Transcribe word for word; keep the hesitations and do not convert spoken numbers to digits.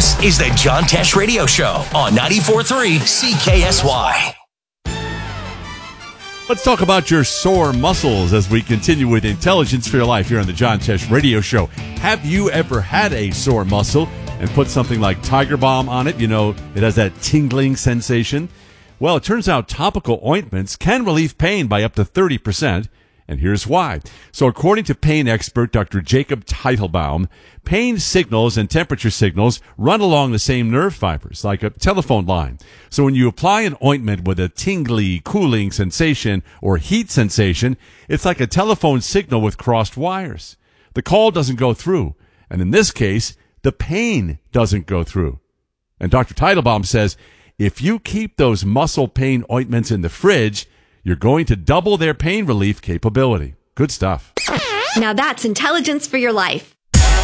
This is the John Tesh Radio Show on ninety-four point three C K S Y. Let's talk about your sore muscles as we continue with Intelligence for Your Life here on the John Tesh Radio Show. Have you ever had a sore muscle and put something like Tiger Balm on it? You know, it has that tingling sensation. Well, it turns out topical ointments can relieve pain by up to thirty percent. And here's why. So according to pain expert Doctor Jacob Teitelbaum, pain signals and temperature signals run along the same nerve fibers, like a telephone line. So when you apply an ointment with a tingly, cooling sensation or heat sensation, it's like a telephone signal with crossed wires. The call doesn't go through. And in this case, the pain doesn't go through. And Doctor Teitelbaum says, if you keep those muscle pain ointments in the fridge, you're going to double their pain relief capability. Good stuff. Now that's Intelligence for Your Life.